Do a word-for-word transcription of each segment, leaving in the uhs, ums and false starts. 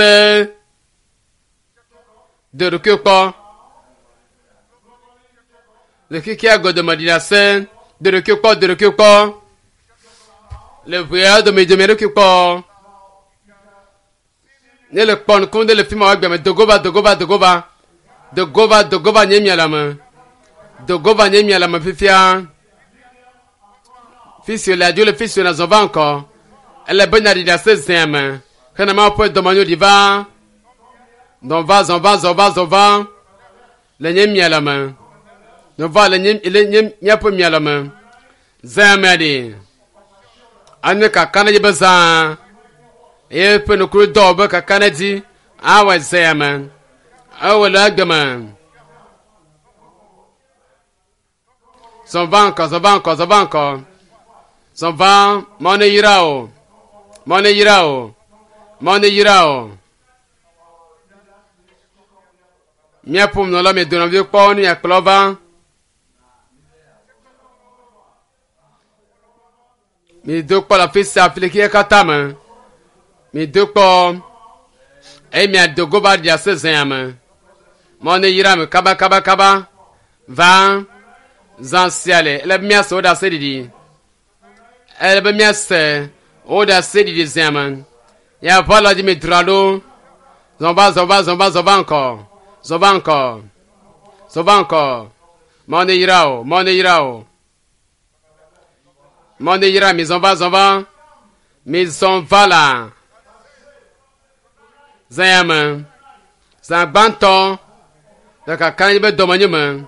de recul. Le qui a God de Madinacen, de recul, de recul. Le prière de mes de mes recul. Ne le pon compte le film avec de goba, de goba, de goba. De goba, de goba, n'y a la main. De goba, n'y a la main, fifia. Fils de la Dieu, le fils de la Zova encore. Elle est bonne à dire c'est main. Quand on m'a de manio diva. Donc va, on va, on va, on va. Le n'y a la main. Donc va, le n'y a pas mis à la main. Zamadi. Aneka Canadi Bazan. Et peut nous couler d'orbe qu'à Canadi. Ah ouais, Zaman. Ah ouais, l'agman. Son va encore, son va encore, son va encore. Son va, mon irao. Mon irao. Mon irao. Mia pour nous là, mais de l'envie pour nous, à Clover. Mais deux pas la fille s'appliquer à Katama. Mais deux pas. Et mia de goba dia sezama. Mon iram kaba kaba kaba. Va. Zanciale. Elle mia soda sedidi. Elle mia se. Oda sedidi zaman. Ya voilà di medralo. Zomba zomba zomba zomba encore. Zomba encore. Zomba encore. Mon irao. Mon irao. Mon ira, mais on va, on va. Mais on va là. Zayama. Zan banton. Donc, quand il veut dominer, man.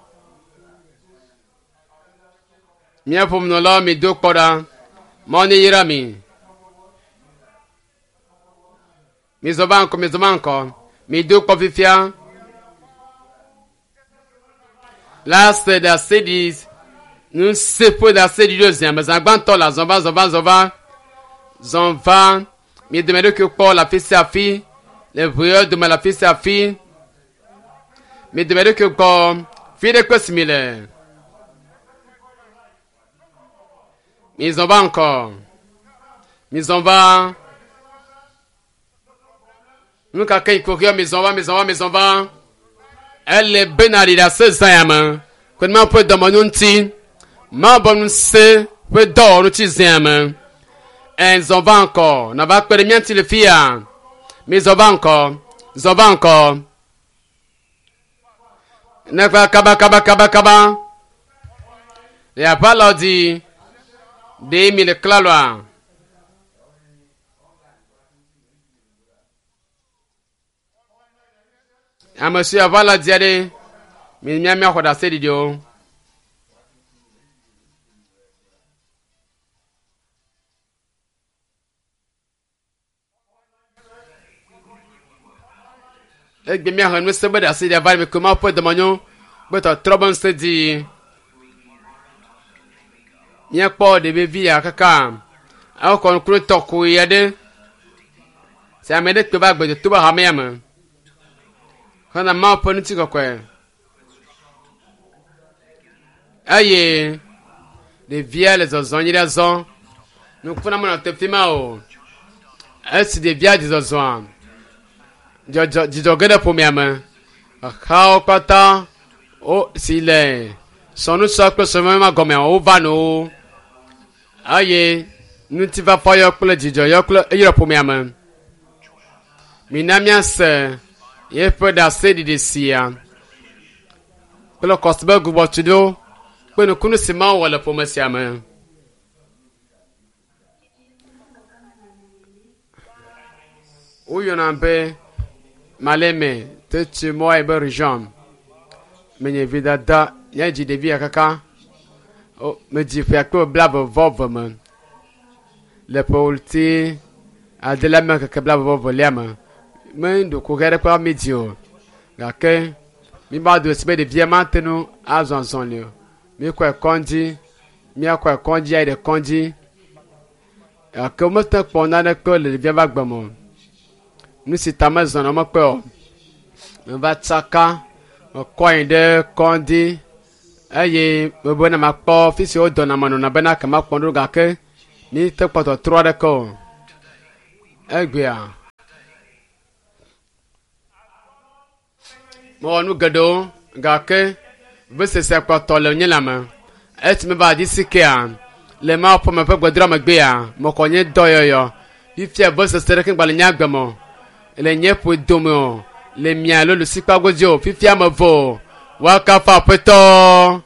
Mia pour nous là, mais deux poda. Mon ira, mais. Mais on va encore, mais on va encore. Mais deux confifia. Là, c'est la série. Nous sepons d'assez du deuxième, mais en bantant là, zomba, zomba, zomba, zomba, mais de me que pour la fille sa fille, les prières de la fille sa fille, mais de me que pour fille de quoi similaire. Mais on va encore, mais on va, nous quelqu'un qui courir, mais on va, mais on va, mais on va, elle est bénalie à ce zayama, quand on peut demander un petit. Ma bonne se peut d'or l'utiliser. Et on va encore. N'a pas que les miens le fia. Mais on va encore. On va encore. N'a pas kaba kaba kaba kaba. Il n'y a pas l'on dit. Des mille clalois. Un monsieur avant la diade. Mais il n'y a pas d'assez d'idiot. Et bien, bien, nous sommes assez d'avant, mais comment peut demander, mais tu trop bon, c'est dit. Il n'y a pas de bébé à caca. Alors qu'on croit toco y a des. C'est un médecin que va de tout bas à même. Quand on m'a pas nous quoi. Aïe, les vieilles, les ozons, les ozons. Nous prenons notre film. Est-ce des vieilles des ozons? Jijogede pour miame. Kao pata. Oh, s'il est. Son nous sacre se même comme un ovano. Aïe. Nous t'y va pas yok le jijo yok le yop pour miame. Minamia se. Yé peut d'assez de décia. Pour le costebe gubotudo. Pour nous connaissons ou le pour monsieur main. Où y'en a un peu. Maleme, te tu moi et berjam. Mais n'y vida da, y'a dit de vie à caca. Oh, me dit fait que blab vove man. Le polti, a de la main que blab vove lema. Mais de courir par médio. Gake, mi ba de se de vie maintenant à son son lieu. Mi quoi condi, mi a quoi condi a de condi. A comment te pendant le col de bien vaguement. Nous si ta maison on m'a peur. On va tsaka, on coin de condi. Aïe, me bonne ma peur, fils au don à mon on a ben à ma pondre gake. Ni te pas trois de corps. Eh bien. Mo nu gado gake vese se kpoto le nyilame. Et me ba disikia. Le ma po me pe gbadra me gbe ya. Mo ko nye doyoyo. Fifia vese sere kin gbale nya gbemo. Le nye po domo. Le mia lo lu sikpa gojo. Fifia me vo. Waka fa peto.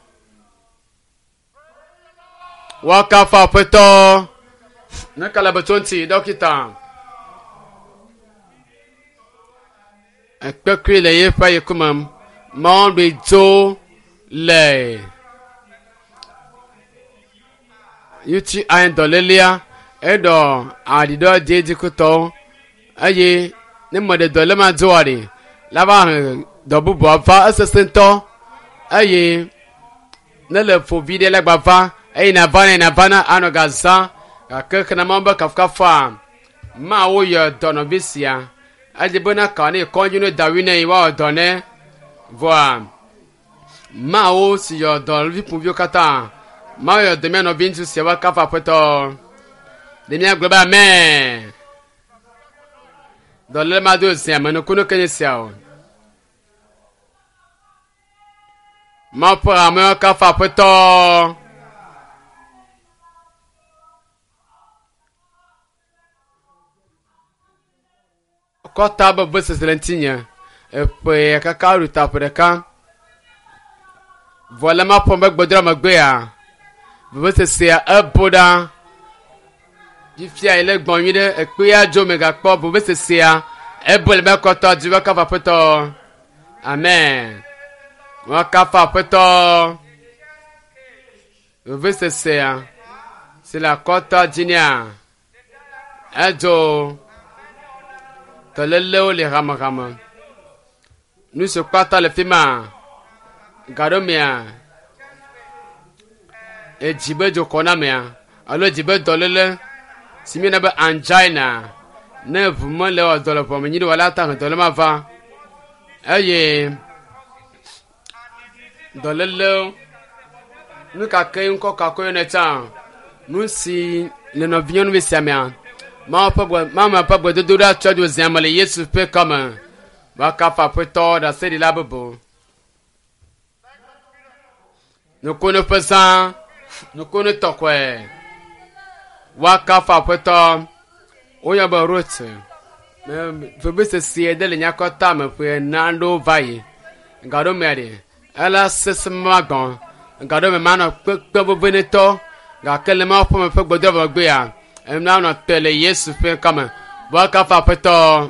Waka fa peto. Nakala betonti dokita. Ekpekri le ye pa yekumam. Mon be jo le. Yuti ayin dolelia. Edo adido jeji kuto. Aye. Ne mode dole ma joari. Lava dobu bova asesento. Aye. Ne le fo vide le bava. Aye na vana na vana ano gaza. Kake na mamba kafkafa. Ma wo yo dono bisia. Aje bona kane konjunu dawine iwa odone. Voa. Ma wo si yo don vi puvio kata. Ma yo de meno bintu si wa kafa poto. De mia globa me. Dole ma do si amano kuno kenye siao. Ma po amo kafa poto. Kota ba bese selentinha. Epe kaka ruta preka. Voilà ma pombe gbodra magbea. Bese se aboda. Jifia ile gbonyide ekpe ya jo mega po bese se a ebole me kota diwa ka papeto. Amen. Wa ka papeto. Bese se a. C'est la kota jinia. Ejo Tolelo le rama rama. Nous se pata le fima. Garomia. E jibe jo konamia. Alo jibe dolele. Simi na be angina. Ne vumo le o dole po menyi wala ta dole ma va. Eye. Dolele. Nous ka kay nko ka ko yoneta. Nous si le no vion we siamia. Ma pabwa mama pabwa de dura chodo zamale Yesu pe kama waka fa peto da sedi lababo no kono pesa no kono tokwe waka fa peto oya ba rote me febese sie de le nyakota me pe nando vai ngado mere ala sesmagon ngado me mana pe pe beneto ga kele ma po me pe gbodo ba gbe ya em na no tele Yesu pe kama waka fa peto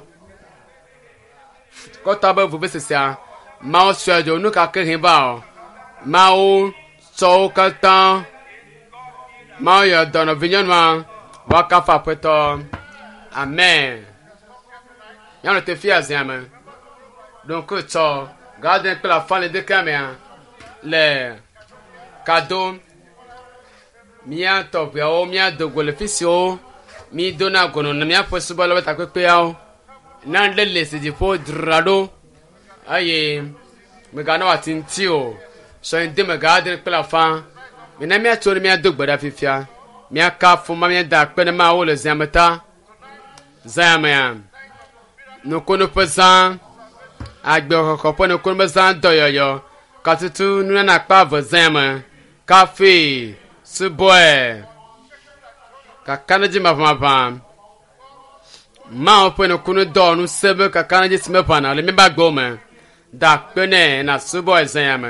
kota ba vu bese sia ma o swajo nu ka ke hin ba o ma o so kata ma ya dono vinyon ma waka fa peto amen ya no te fia ziama donc to garden pe la fan de camera le cadeau mia to pe o mia do gole fisio mi dona gono na mia possible beta ko pe ao nan le le se di po drado aye me gana watin tio so inde me garden pe la fan me na mia to mia do gbada fifia mia ka fu ma mia da pe na ma o le zamata zamaya no kono pesan agbe kokko po no kono pesan doyoyo katutu nu na pa vo zama cafe suboe kakanaji mafama ma opo no kunu do nu sebe kakanaji smepana le me bagbo me da pene na suboe zama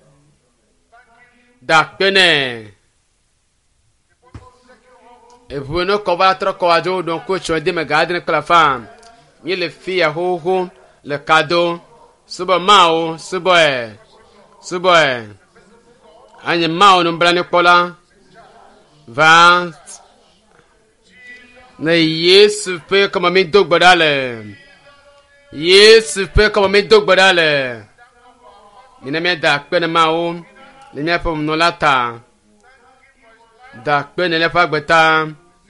da pene e bueno ko va tro ko ajo don ko cho de me gadne kala fam mi le fia ho ho le cadeau subo mao suboe suboe anye mao no brane kola vingt na Yesu pe kama mi dogbadale Yesu pe kama mi dogbadale mina me da pe na mao le me pe no lata da pe ne le fa gbeta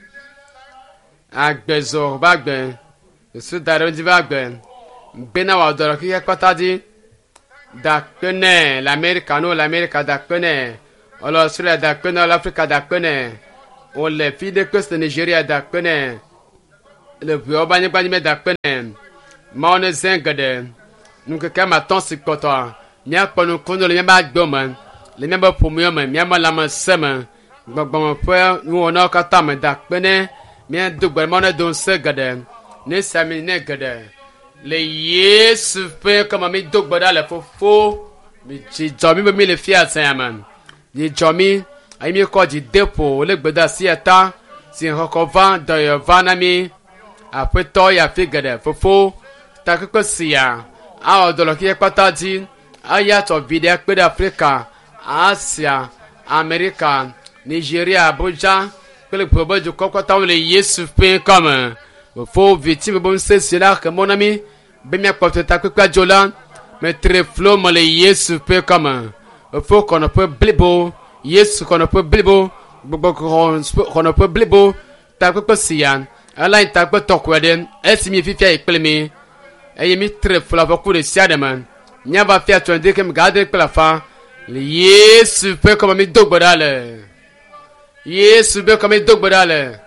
agbezo bagbe su daro di bagbe bena wa doro ki patadi da pene l'americano l'America da pene o l'Australia da pene o l'Africa da pene o le fide coste Nigeria da pene le bio bani bani me da pene ma on zengade nous que quand ma tante c'est quoi toi mia pas nous connaît les mêmes domaines les mêmes pour moi mais mia mal la main semaine bon bon pour nous on a qu'à t'amener d'acpener mia double mon don se gade ne sami ne gade le Yesu fait comme mi double dans le fofo mi ci jomi me le fiat saman ni jomi ai mi ko di depo le gbeda si ata si hokovan do yo vanami après to ya fi gade fofo ta ko sia a do lo ki pata di aya to video pe Africa Asia America Nigeria Abuja que le probo du kokota le Yesu fait comme fofo victime bon c'est cela que mon ami be mi ko ta ko jola mais très flot mo le Yesu fait comme faut qu'on peut blibo Yesu qu'on peut blibo qu'on peut blibo ta ko sian ala ta ko to ko den esimi fifia iplemi eyemi très flot pour le siademan nya va faire ton dire que me garder pour la fin le Yesu fait comme mi dogbodale Yesu be comme mi dogbodale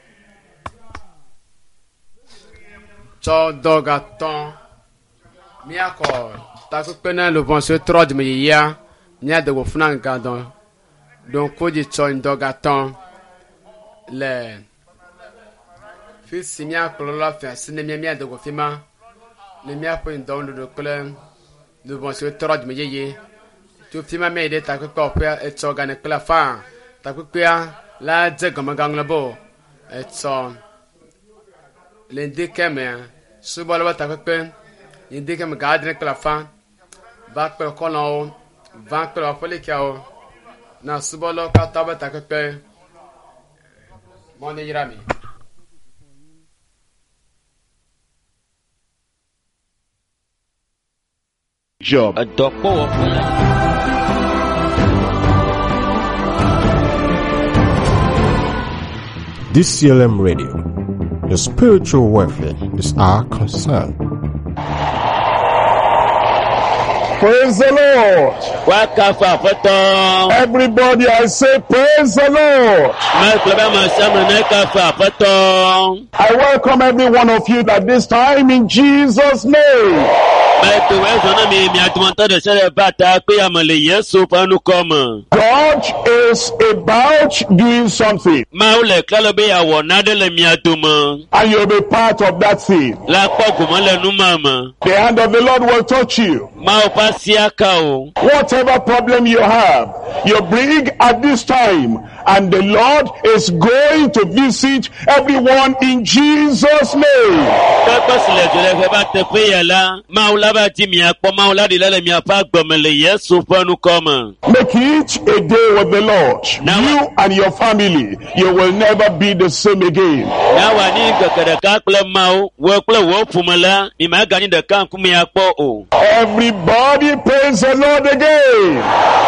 cho dogaton mi akọ ta ko pe na le bon se trois de mi ya nya de wo funa gadon donc ko di cho dogaton le fi si mi akọ la fa sine mi mi de wo fima le mi apo ndon de kle le bon se trois de mi ye tu fima me de ta ko ko pe et cho gane kla fa ta ko pe la je gama gang la bo et so le de keme subalo ba ta ko pe indi que me garde que la fin va per colon va per la folie qui a na subalo ka taba ta que pe mon irami job a dopo This C L M Radio, your spiritual welfare is our concern. Praise the Lord. wakafa faton Everybody, I say, praise the Lord. ma klaba ma samana kafa faton I welcome every one of you at this time in Jesus' name. ma to we zona mi mi atmonta de sele bata pe amale Yesu panu comme God is about doing something, ma o le klalo be awo na de le mi atoma and you'll be part of that thing. la poku mo le nu mama The hand of the Lord will touch you. ma o pasiaka o Whatever problem you have, you bring at this time, and the Lord is going to visit everyone in Jesus' name. Papa sile jole fe ba te pe yala ma o la ba ti mi apo ma o la de le mi apa gbomele Yesu panu comme Make it a day with the Lord. Now- You and your family, you will never be the same again. na wa ni kakada ka kle ma o wo kle wo fumala mi ma gani de kan ku mi apo o Everybody praise the Lord again.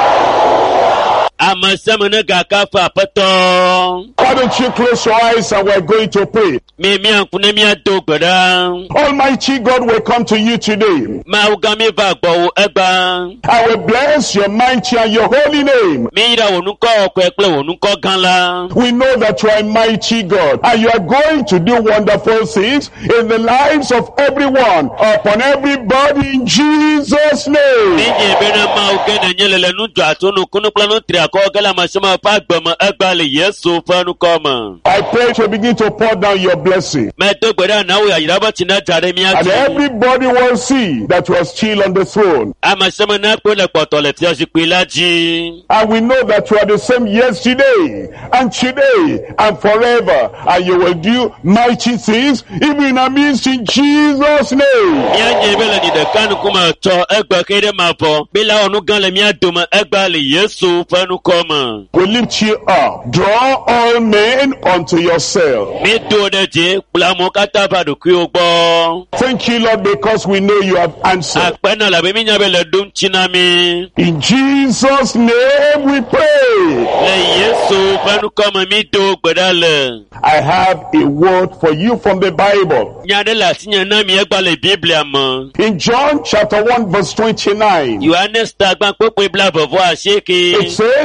ama samana ga kafa faton Why don't you close your eyes and we're going to pray. me mi an kuna mi ato gbada Almighty God will come to you today. ma o ga mi ba gbo egba I will bless your mighty and your holy name. mi ra onu ko oko eple onu ko gan la We know that you are a mighty God, and you are going to do wonderful things in the lives of everyone, upon everybody in Jesus' mi name. je be na ma o ge na nyele le nu jo atonu kunu planu tri ko ga la ma sama pa gboma egba le Yesu fanu koma I pray to begin to pour down your blessing, me to gbada na wo ya ira ba ti na jare mi and ati everybody will see that you are still on the throne. ama sama na pe le poto le ti o si pe laji And we know that you are the same yesterday, and today, and forever, and you will do mighty things, even in our midst, in Jesus' name. mi anje be le ni de kanu kuma to egba kede ma bo be la onu gan le mi adoma egba le Yesu fanu koma We lift you up. Draw all men unto yourself. mi do de je pla mo kata ba do ki o gbo Thank you, Lord, because we know you have answered. ape na la be mi nya be le dum china mi In Jesus' name we pray. le Yesu fanu koma mi do gbada le I have a word for you from the Bible. nya de la sinya na mi egba le biblia mo In John chapter one verse twenty-nine, Yohanes ta gba popo bla bovo it aseke says,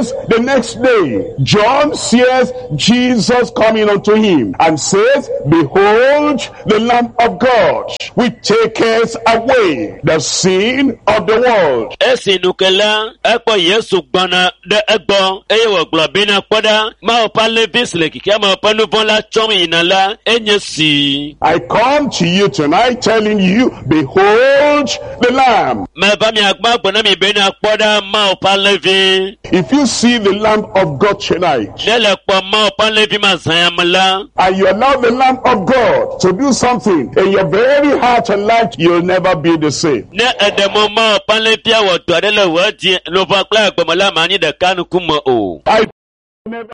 says, the next day, John sees Jesus coming unto him and says, behold, the Lamb of God, which taketh away the sin of the world. Esi nukela ekpo Yesu gbana de egbo eyewo globina kpoda ma opa levis le kike ma opa nuvon la chom inala enyesi. I come to you tonight telling you, behold the Lamb. Me ba mi agba gbona mi be na kpoda ma opa levi. If you see the Lamb of God tonight, Nele kpo ma opa levi ma zanyamla. and you allow the Lamb of God to do something in your very heart and life, you'll never be the same. Ne edemo ma opa levi awo to adele wati lo va kla gbomola mani de kanu kuma o. I never,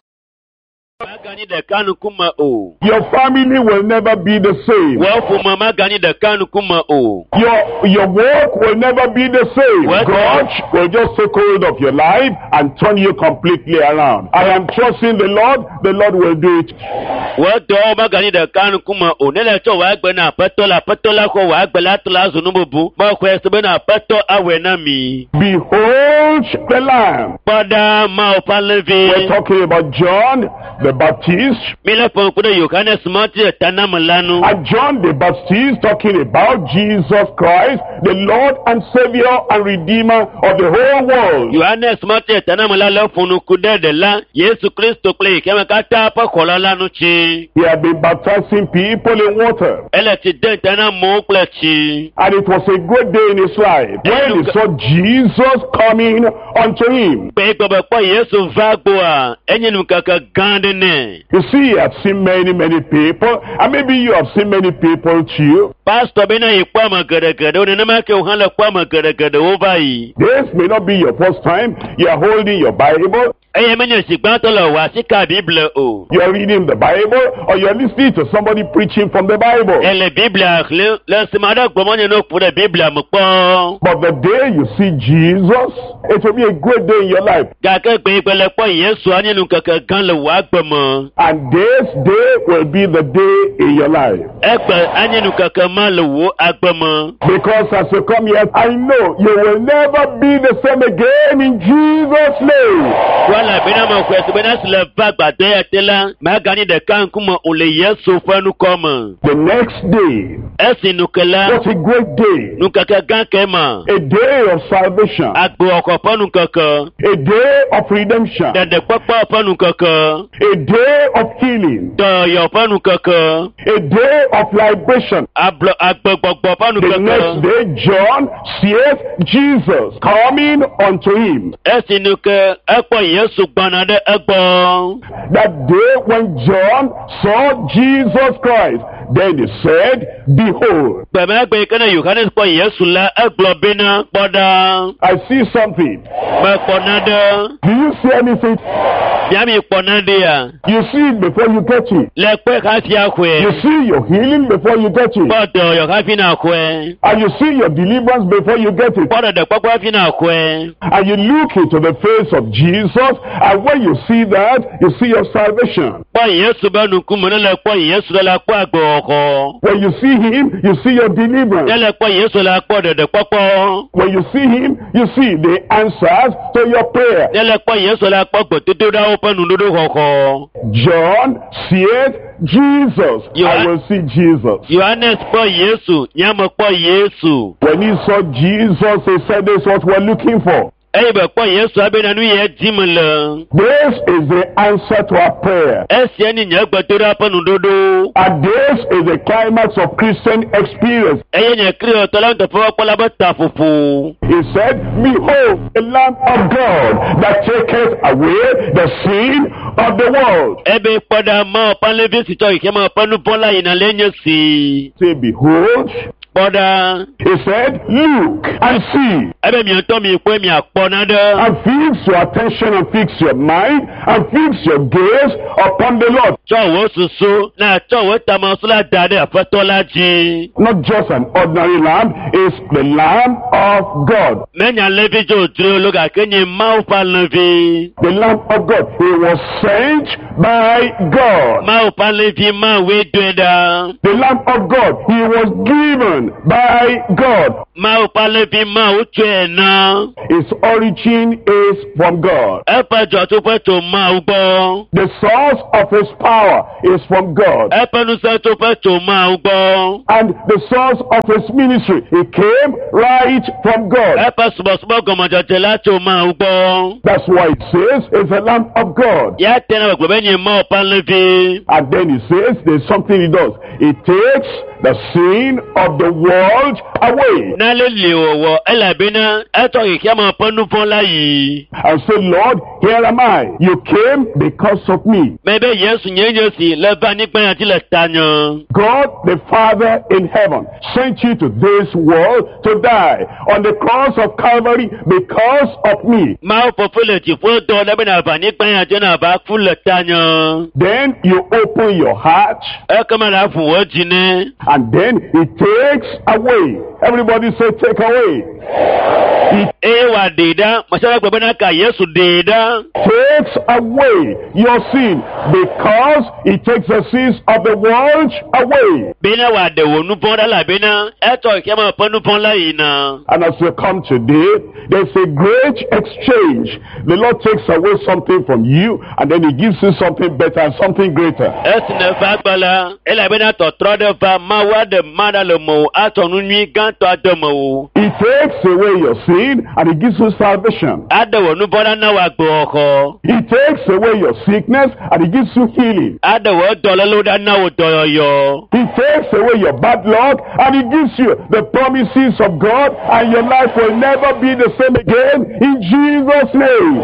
Magani de kanu kuma o. your family will never be the same. Wa fu mama gani de kanu kuma o. Your your work will never be the same. What? God will just take hold of your life and turn you completely around. I am trusting the Lord. The Lord will do it. Wa do magani de kanu kuma o. Nele to wa gbe na petola petola ko wa gbe la to la zunu bubu. Ma ko ese be na peto awe na mi. Behold the Lamb. Pada ma opa levi. We're talking about John the Baptist. Mile pon kudo Yohane smati tanamulanu. And John the Baptist talking about Jesus Christ, the Lord and Savior and Redeemer of the whole world. Yohane smati tanamulala funu kude de la Yesu Kristo kle kema kata pa kolala nu chi. He had been baptizing people in water. Ele ti den tanamo kle chi. And it was a good day in his life when he saw Jesus coming unto him. Pe ko be po Yesu vagbo a enyinu kaka gande ne. You see, I've seen many, many people, and maybe you have seen many people too. Pastor bena ikwa magere-gere o ne ma ke o han le kwa magere-gere over yi. This may not be your first time. You are holding your Bible. Eye menye sigba to lo wa sika Bible o. You are reading the Bible, or you are listening to somebody preaching from the Bible. Ele Bible le le simada gbomonye no pu de Bible mo po. But the day you see Jesus, it will be a great day in your life. Ga ke gbe ipele po Yesu anyinu kaka gan le wa gbomo. And this day will be the day in your life. Ekpe anyinu kaka ma le wo agbomo. Because as you come here, I know you will never be the same again in Jesus' name. Wala bena mo kwesu bena sile bagba de etela ma gani de kan kuma o le Yesu fanu koma. The next day, Esi nukela what a great day. nu kaka gan kema. A day of salvation. Agbo okopo nu kaka. A day of redemption. De de popo panu kaka. A day of healing. Do yo panu kaka. A day of liberation. Ablo agbogbo panu The next kaka. day, John sees Jesus coming unto him. Esi nuke ekpo Yesu gbana de egbo. That day when John saw Jesus Christ, then he said, behold. Beme gbe kana Yohane po Yesu la egbo bena poda. I see something. Me ponade. Do you see anything? Biami ponade ya. You see it before you get it. Le kwe ka fi You akwe. see your healing before you get it. Podo yo ka fi na akwe. And you see your deliverance before you get it. Podo de popo fi na akwe. And you look into the face of Jesus, and when you see that, you see your salvation. Po Yesu benu kumune le po Yesu la po agbo oko. When you see him, you see your deliverance. Le po Yesu la po de de popo. When you see him, you see the answers to your prayer. Ele po Yesu la po gbo tutu da open ndudu koko. John sees Jesus. You I are- will see Jesus. Yohanes po Yesu, nyamo po Yesu. When he saw Jesus, he said, this is what we're looking for. Ebe po Yesu abe na nu ye dimle. This is the answer to our prayer. Esi eni nye gbo tutu open ndudu. And this is the climax of Christian experience. Eye nye kri otola to fo pola ba tafufu. He said, behold, the Lamb of God that taketh away the sin of the world. Ebe poda ma panle visi to ike ma panu pola ina lenye si. Say, behold. Poda. He said, look and see. Ebe mi to mi kwe mi akponade. And fix your attention and fix your mind and fix your gaze upon the Lord. Chowo susu na chowo tamasula dade afetola ji. Not just an ordinary lamb, it's the Lamb of God. Menya levi jo dre loga kenye maupa levi. The Lamb of God. He was sent by God. Maupa levi ma we dweda. The Lamb of God. He was given given by God. Mau palevi mau chena. Its origin is from God. Epa jotu peto mau bo. The source of his power is from God. Epa nuseto peto mau bo. And the source of his ministry, it came right from God. Epa subo subo gomajote to mau bo. That's why it says it's the Lamb of God. Ya tena wakubeni mau palevi. And then it says there's something it does. It takes the sin of the world away. Nale liwo elabina eto ikiama panu fonla yi. And say, Lord, here am I. You came because of me. Maybe Yesu nyenyosi leba ni pe ati le tanyo. God the Father in heaven sent you to this world to die on the cross of Calvary because of me. Ma popule ti fo do leba na ba ni pe ati na ba fu le tanyo. Then you open your heart. E kama la fu wo jine. And then it takes away. Everybody say take away. It Ewa deda, masala kwa bena ka Yesu deda. takes away your sin because it takes the sins of the world away. Bena wa de wonu ponda la bena, eto kema ponu ponla ina. And as you come today, there's a great exchange. The Lord takes away something from you and then he gives you something better and something greater. Esne fa bala, ela bena to trode fa ma wa de mada le mo, ato nunyi gan to adomo. He takes away your sin and he gives you salvation. Ade wonu ponda na wa gboko. He takes away your sickness and he gives you healing. Ade wo dololo da na wo doyo. He takes away your bad luck and he gives you the promises of God, and your life will never be the same again in Jesus' name.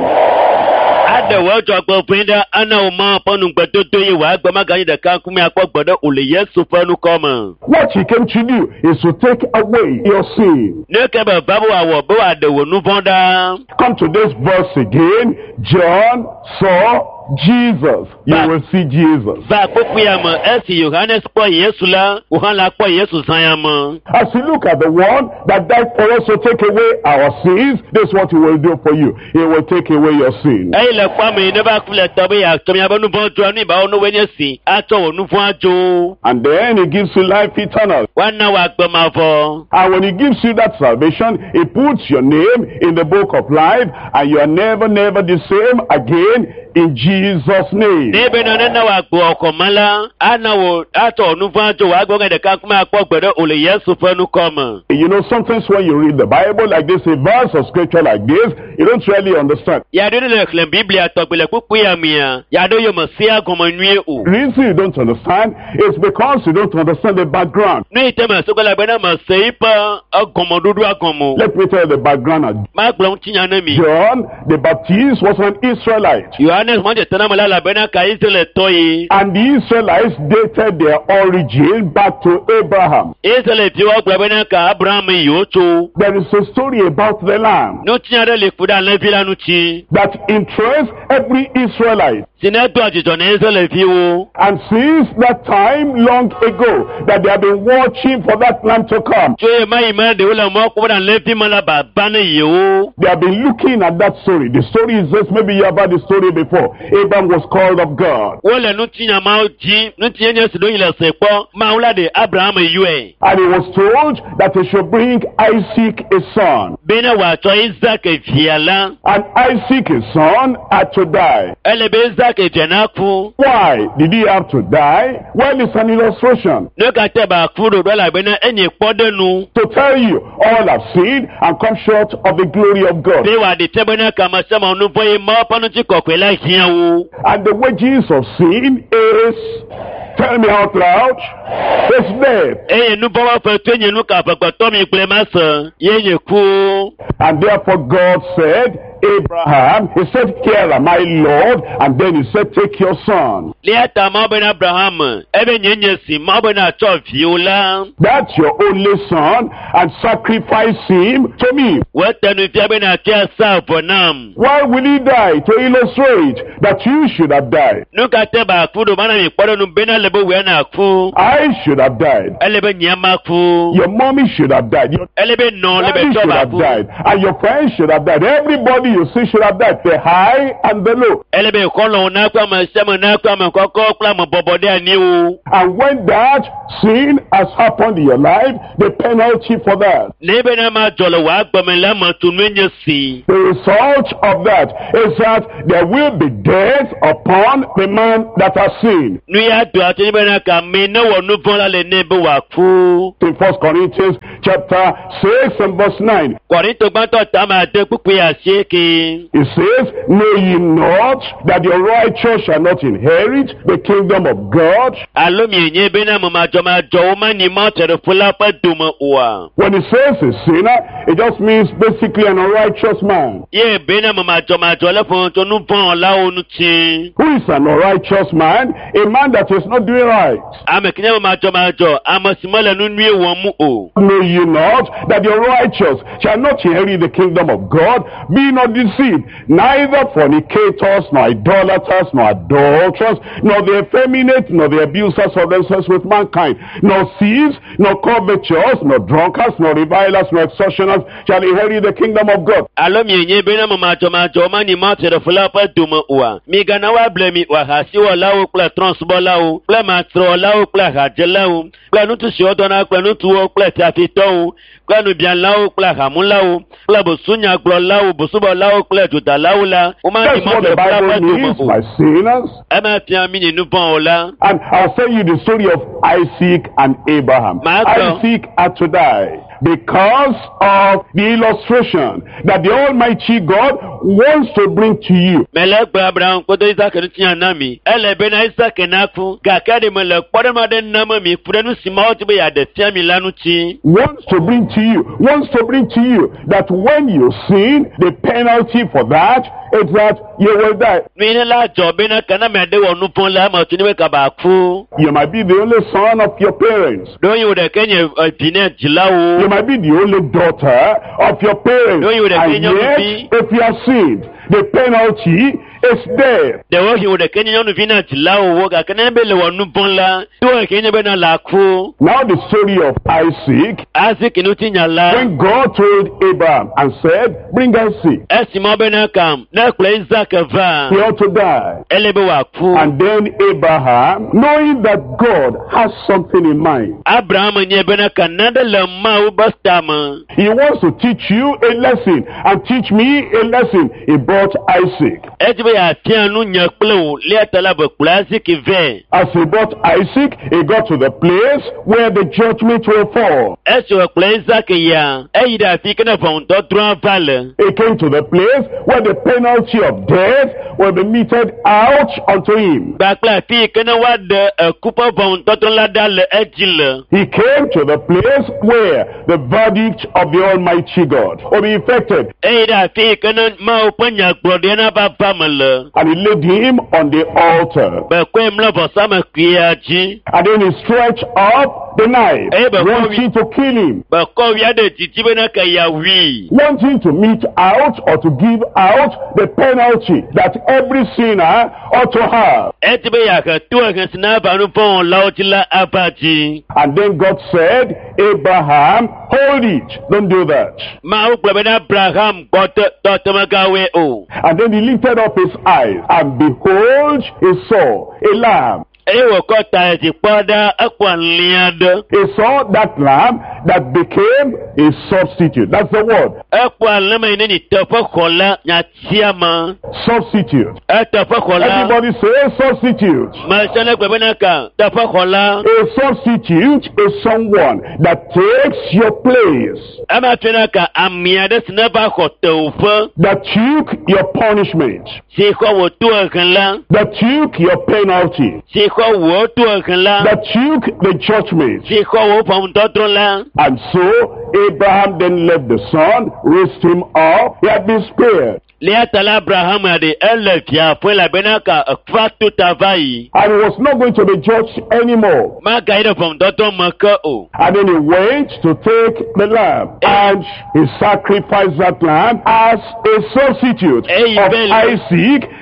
Ade wo jo gbo pinda ana o ma ponu gbedodo yi wa gbo magani de kan kumi akogbodo ole Yesu fanu koma. What he came to do is to take away your sin. Ne ke ba babu awo bo ade wonu ponda. Come to this verse again. John saw Jesus. You But- will see Jesus. Ba poku ya mo esi Yohanes po Yesu la, Yohan la po Yesu san ya mo. As you look at the one that died for us to take away our sins, this is what he will do for you. He will take away your sins. Eyi le kwa mi ne ba kule tobe ya tomi abonu bon jo ni ba onu we ni si, ato onu fun ajo. And then he gives you life eternal. Wa na wa gbo ma fo. And when he gives you that salvation, he puts your name in the book of life, and you are never, never the same again in Jesus' name. Ni be na na wa gbo oko mala, ana wo ato onu fun ajo wa gbo de kan kuma akogbodo ole Yesu fanu koma. You know, sometimes when you read the Bible like this, a verse of scripture like this, you don't really understand. Ya do le klem Biblia to gbele pupu ya mia. Ya do yo mo sia gomo nwie o. The reason you don't understand is because you don't understand the background. Ni itema so gola be na ma seipa agomo dudu agomo. Let me tell you the background. Ma gbo tinya na mi. John the Baptist was an Israelite. Yohanes mo je tana mala la be na ka Israel toyi. And the Israelites dated their origin back to Abraham. Israel ti wa gbo be na ka Abraham yo to. There is a story about the lamb No tinya de le fuda le vila nu ti. that interests every Israelite. Sine do ajijo na Israel fi wo. And since that time long ago that they have been watching for that lamb to come, So e mai ma de wala mo ko na le fi mala ba ba na yo. they have been looking at that story. The story is just, maybe you have heard the story before. Abraham was called of God. Wole nu tinya ma ji, nu tinya nye sido ile se po, ma wala de Abraham yu e. And he was told that he should bring Isaac his son. Bena wa to Isaac e fiala. And Isaac his son had to die. Ele be Isaac e jena ku. Why did he have to die? Well, it's an illustration Ne ka te ba ku do la be na enye pode nu. to tell you all have sinned and come short of the glory of God. Be wa de te be na ka ma se ma nu boye ma pa nu ti kokwe la hian wo. And the wages of sin is, tell me out loud, is death. Eye nu bo wa fe to enye nu ka fe gbo to mi ple ma san. Ye nye ku. And therefore God said, Abraham, he said, here am I, Lord. And then he said, take your son. Liata ma be na Abraham. Ebe nye nye si ma be na cho fi o la. That's your only son, and sacrifice him to me. We tenu fi be na ti sa for nam. Why will he die? To illustrate that you should have died. Nu ka te ba ku do mana mi pode nu be na lebo we na ku. I should have died. Ele be nyama ku. Your mommy should have died. Your Ele be no le be daddy to should ba have ku. died. And your friends should have died. Everybody everybody you see should have that, the high and the low. Elebe kolo na kwa masema na kwa makoko kwa mabobode ani o. And when that sin has happened in your life, the penalty for that, Nebe na ma jolo wa gbamela ma tunwenye si. the result of that is that there will be death upon the man that has sinned. Nu ya do ati nebe na ka me na wo nu vola le nebe wa ku. In First Corinthians chapter six and verse nine, Korinto gbanto ta ma de pupu ya sheke. it says, know ye not that your righteous shall not inherit the kingdom of God? Alo mi nye be na mo ma jo ma jo ma ni ma tere fula pa duma wa. When it says a sinner, it just means basically an unrighteous man. Ye be na mo ma jo ma jo le fun to nu pon la onu ti. Who is an unrighteous man? A man that is not doing right. Ame kinya mo ma jo ma jo amasimole nu nwie won mu o. Know ye not that your righteous shall not inherit the kingdom of God? Be not deceived, neither fornicators, nor idolaters, nor adulterers, nor the effeminate, nor the abusers of themselves with mankind, nor thieves, nor covetous, nor drunkards, nor revilers, nor extortioners shall inherit the kingdom of God. Alo mi nye be na mo ma jo ma jo ma ni ma tere fula pa duma wa. Mi gana wa ble mi wa ha si wa la o kla transbo la o. Kla ma tro la o kla ha je la o. Kla nu tu si o dona kla nu tu o kla ti afito o. Kla nu bian la o kla ha mu la o. Kla bo sunya glo la o bo subo la o kla juda la o la. O ma ni That's ma what the tere fula pa Bible duma means o. by sinners. E ma fi ami ni nu bon o la. And I'll tell you the story of Isaac and Abraham. My God. Isaac had to die because of the illustration that the Almighty God wants to bring to you. Mele gba Abraham kodo Isaac ni tiyan na mi. Ele be na Isaac na ku. Ga ka de mele kpode ma de na ma mi fure nu si ma o ti be ya de tiyan mi lanu ti. Wants to bring to you, wants to bring to you that when you sin, the penalty for that is that you will die. Mi ni la jo be na kana me de wo nu pon la ma tu ni be ka ba ku. You might be the only son of your parents. Don you de kenye dine jila You o. might be the only daughter of your parents. No, you would have And been young yet, to be. if you have sinned, the penalty is death. De wo you de kenye nu vina jila o wo ga kana be le wo nu pon la. Tu o kenye be na la ku. Now the story of Isaac, Isaac nu ti nya la. when God told Abraham and said, bring Isaac, Esi mo be na kam. Na kle Isaac va. he ought to die. Ele be wa ku. And then Abraham, knowing that God has something in mind, Abraham nye be na kanada le ma u bastama. he wants to teach you a lesson and teach me a lesson. He brought Isaac. Eti be ya tian nu nya kple o le atala be kula Isaac ve. As he brought Isaac, he got to the place where the judgment will fall. Esi o kle Isaac ya. E da fi kana fon do dran vale. He came to the place where the penalty of death will be meted out unto him. Ba kla fi kana wa de kupa fon do dran la dal ejile. He came to the place where the verdict of the Almighty God will be effected. E da fi kana ma o panya gbode na ba famele. And he laid him on the altar. Ba kwe mla bo sama kwiya ji. And then he stretched up the knife, Eh, but wanting to kill him, Ba ko wi ade titi be na ka ya wi. wanting to mete out or to give out the penalty that every sinner ought to have. Eti be ya ka tu ka sina ba nu pon la o ti la abaji. And then God said, Abraham, hold it, don't do that. Ma o gbe na Abraham got to to ma ga we o. And then he lifted up his eyes, and behold, he saw a lamb. E wo ko ta ti poda akwa liad. He saw that lamb that became a substitute. That's the word. Akwa lama ni tofa kola nya tiama. Substitute. E tofa kola. Everybody say substitute. Ma sele gbe na ka tofa kola. A substitute is someone that takes your place, Ama tena ka amia de sina ba ko tofa. that took your punishment, Si ko wo tu kan la. that took your penalty, Si ko wo tu kan la. that took the judgment. Si ko wo pam to tro la. And so Abraham then left the son, raised him up. He had been spared. Le atala Abraham ade ele fia fo la bena ka fa tu tavai. And he was not going to be judged anymore. Ma ga ide pam to to maka o. And then he went to take the lamb. And he sacrificed that lamb as a substitute Hey, of Bella. Isaac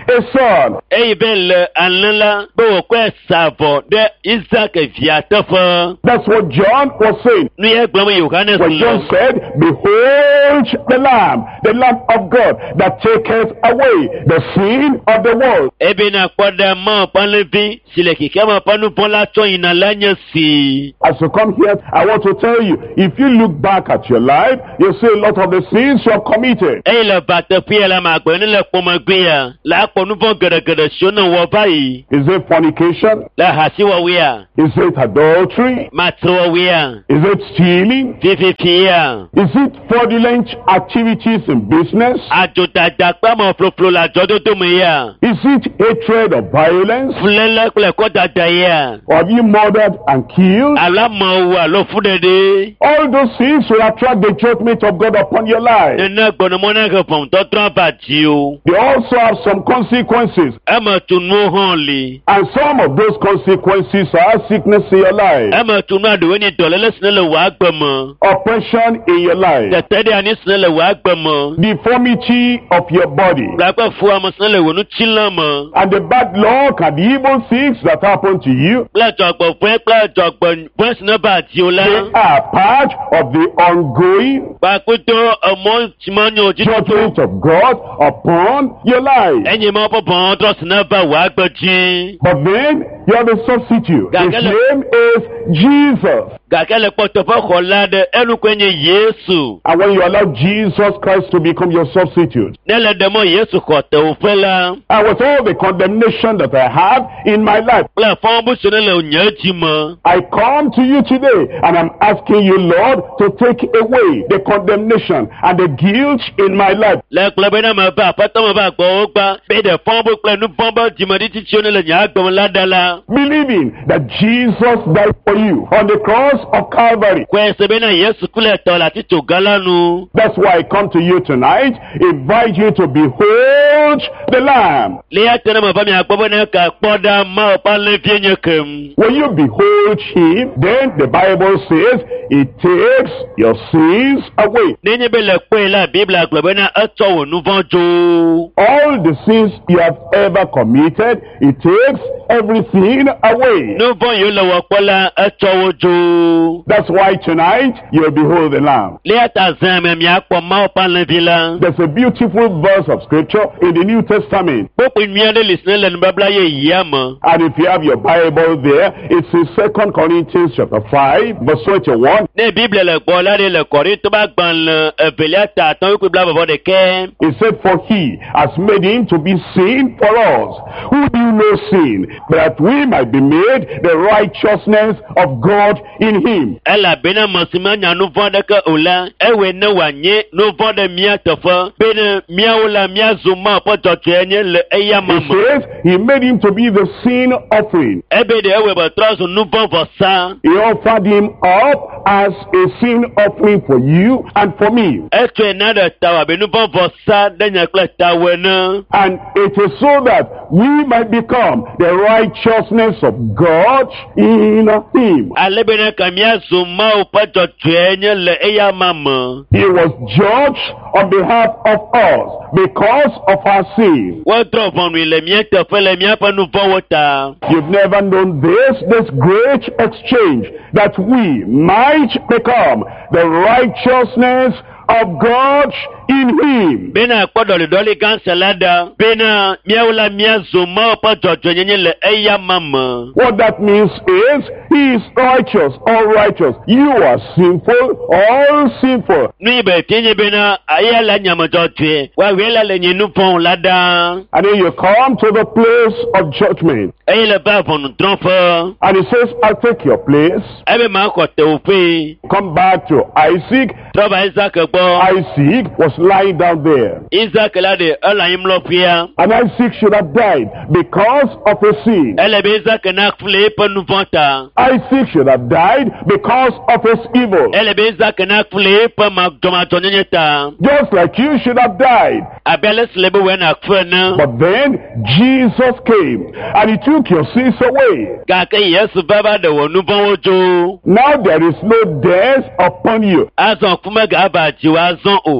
a son. Eye be le anla be wo kwa savo de Isaac via tefa. That's what John was saying. Nu ye gbam Yohanes When John lo. said, behold the Lamb, the Lamb of God, that taketh away the sin of the world. Ebe na kwada ma panlevi sile kikama panu pola to ina lanya si. As you come here, I want to tell you, if you look back at your life, you see a lot of the sins you have committed. Eye le bate pie la ma gbe ni le poma gbe ya. La po nu von gede gede shona wo bayi. Is it fornication? La hasi wa wia. Is it adultery? Ma tro wia. Is it stealing? Fifi pia. Is it fraudulent activities in business? Ajo dada pa mo floflo la jodo to me ya. Is it hatred or violence? Fulele kule ko dada ya. Or have you murdered and killed? Ala ma wa lo fudede. All those things will attract the judgment of God upon your life. Nena gbono mo na ko pon to tran ba ji o. They also have some consequences. E ma tunu han le. And some of those consequences are sickness in your life, E ma tunu ado ni dolele sinele wa gbemo. oppression in your life, Tete ani sinele wa gbemo. deformity of your body, La pa fu am sinele wonu chilamo. and the bad luck and the evil things that happen to you. Pla jogbo fun pla jogbo fun sinele ba ji o They la. are part of the ongoing Pa kuto omo timanyo ji judgment of God upon your life. Enyi mo po bon to sinele ba wa gbeji. But then you have a substitute. His Gagele- name is Jesus. Gakele poto po kolade elu kwenye Yesu. And when you allow Jesus Christ to become your substitute, Nele demo Yesu kote ufela. and with all the condemnation that I have in my life, Pla fombu sinele unyeji mo. I come to you today and I'm asking you, Lord, to take away the condemnation and the guilt in my life. Le klebe na ma ba pata ma ba gbo ogba. Be de fombu kle nu fombu jimadi ti chone le nya gbo ladala. Believing that Jesus died for you on the cross of Calvary. Kwe sebe na Yesu kule to la ti to galanu. That's why I come to you tonight, invite you to behold the Lamb. Le ya tena ma ba mi agbo na ka poda ma o pa le fienye kem. When you behold him, then the Bible says it takes your sins away. Nenye be le kwe la Bibla klebe na eto wo nu vonjo. All the sins you have ever committed, it takes everything away. Nu von yo le wo pola eto wo jo. That's why tonight you'll behold the Lamb. Le ata zeme mi akpo ma o pa le vila. There's a beautiful verse of scripture in the New Testament. Popo nua de lisne le nu babla ye yama. And if you have your Bible there, it's in Second Corinthians chapter five, verse twenty-one. Ne Bible le gbo la de le kori to ba gban le evelia ta ton ku bla babo de ke. It said, for he has made him to be sin for us, who knew no sin, that we might be made the righteousness of God in him. Ela bena masima nya nu von de ke ola. Ewe ne wanye nu von de mia tofa. Bena mia ola mia zuma po totwe nye le eya It mama. says he made him to be the sin offering. Ebe de ewe ba trozo nu von vosa. He offered him up as a sin offering for you and for me. Etwe na de tawa be nu von vosa de nya kle tawe na. And it is so that we might become the righteousness of God in him. Ale bena kamia zuma o po totwe nye le eya mama. He was judged on behalf of us because of our sin. What drop on we le mien te fe le mien pa nu von wota. You've never known this, this great exchange, that we might become the righteousness of God in him. Bena kwa dole dole kanselada. Bena miaula mia zuma pa jojo nyenye le eya mama. What that means is, he is righteous, all righteous. You are sinful, all sinful. Nui be tienye bena aya la nyama jojo. Wa wela le nyenu pon lada. And then you come to the place of judgment. Eye le ba pon trompe. And he says, I'll take your place. Ebe ma kote upe. Come back to Isaac. Troba Isaac bo. Isaac was lying down there. Isaac la de ela imlo pia. And Isaac should have died because of his sin. Ele be Isaac na fle pa nu vanta. Isaac should have died because of his evil. Ele be Isaac na fle pa ma doma tonyenye ta. Just like you should have died. Abele slebe we na kwena. But then Jesus came and he took your sins away. Kake Yesu baba de wonu bon wojo. Now there is no death upon you. Azon kuma ga ba jiwa zon o. That's why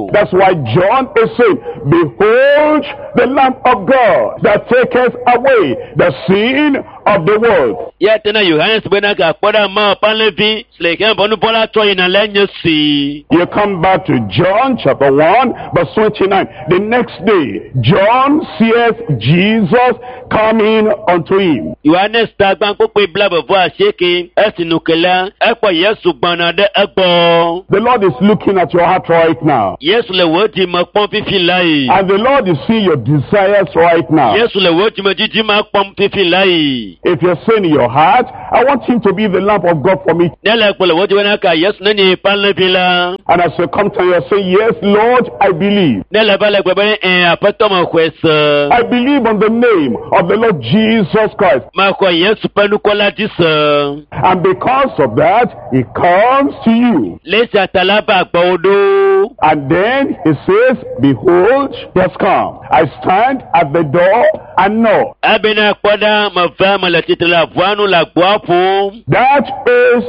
why John is saying, behold the Lamb of God that taketh away the sin of the world. Ya tena Yohanes bena ka poda ma panlevi sleke bonu pola to ina lenye si. You come back to John chapter one verse twenty-nine. The next day, John seeth Jesus coming unto him. Yohanes ta gban pope blabo vo aseke esinukela epo Yesu gbana de egbo. The Lord is looking at your heart right now. Yesu le woti mo pon fifi lai. And the Lord is seeing your desires right now. Yesu le woti mo jiji ma pon fifi lai. If you're saying in your heart, I want him to be the lamp of God for me. Nele ko le woti wena ka Yesu nani panlevi la. And as you come to you say, yes, Lord, I believe. Nele bale ko be en apato mo kwesa. I believe on the name of the Lord Jesus Christ. Ma ko Yesu penu ko la disa. And because of that, he comes to you. Lesa talaba gbodo. And then he says, behold, he has come. I stand at the door and knock. Abena koda ma va ma la titla voanu la guapo. That is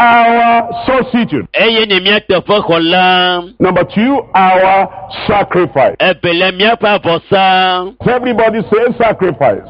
our substitute. Eye ni mi te fo kola. Number two, our sacrifice. Ebele mi pa vosa. Everybody says sacrifice.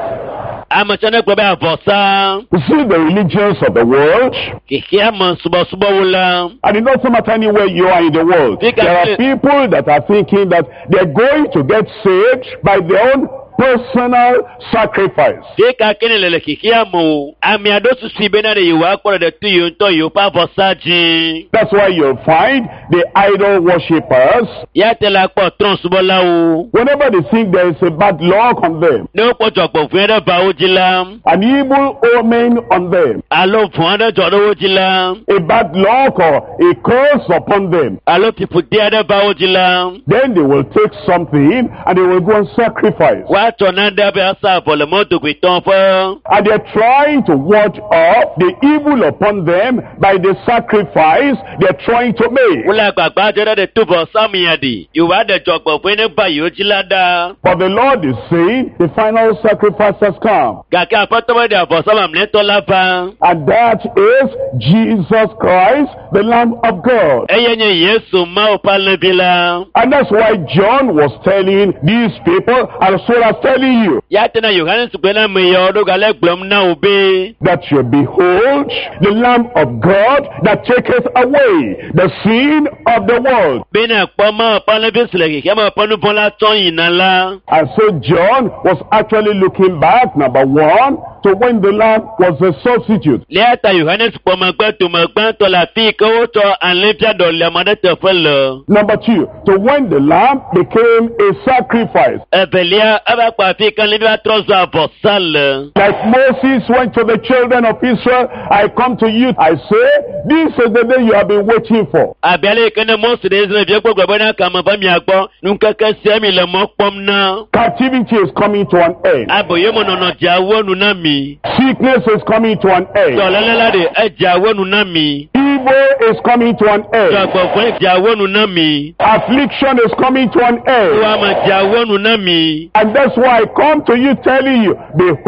Amachana ko ba vosa. You see the religions of the world. Kikia man suba suba wala. And it doesn't matter anywhere you are in the world. There are people that are thinking that they're going to get saved by their own personal sacrifice. Deka kenele kikia mo. Ami ado susibena de yuwa kwa de tuyo nto yu pa vosaji. That's why you'll find the idol worshippers. Ya tela kwa transbola u. Whenever they think there is a bad luck on them. No kwa jokpo fwede ba ujila. An evil omen on them. Alo fwede jodo ujila. A bad luck or a curse upon them. Alo people deade ba ujila. Then they will take something and they will go and sacrifice. Wa tonanda be asa for le moto kwitonfo. And they're trying to ward off the evil upon them by the sacrifice they're trying to make. Ula gbagba jere de tubo samiyadi. Yuwa de jokpo fwede ba yojilada. But the Lord is saying the final sacrifice has come. Gake apotomo de avosama mneto lapa. And that is Jesus Christ, the Lamb of God. Eyenye Yesu ma opalebila. And that's why John was telling these people, and so I'm telling you, Ya tena Yohanes kwena meyodo gale glom na obe. that you behold the Lamb of God that taketh away the sin of the world. Bena kpoma opalebisle kema ponu pola ton yinala. And so John was actually looking back, number one, to when the Lamb was a substitute. Leta Yohanes kpoma gbe to me gbe to la fi ko to anlepia do le mode te fele. Number two, to when the Lamb became a sacrifice. Evelia aba kwa fi kan lebia trozo avosal. Like Moses went to the children of Israel, I come to you, I say, this is the day you have been waiting for. Abiale kene Mose de Israel bi gbogbo gbe na ka mo ba mi agbo. Nunka ka se mi le mo pom na. Captivity is coming to an end. Aboye mo no no jawo nu na mi. Sickness is coming to an end. Jọlọlọlá de ẹjawo nu na mi. Evil is coming to an end. Jọgbọ fún ẹjawo nu na mi. Affliction is coming to an end. Wà á ma jawo nu na mi. And that's why I come to you telling you,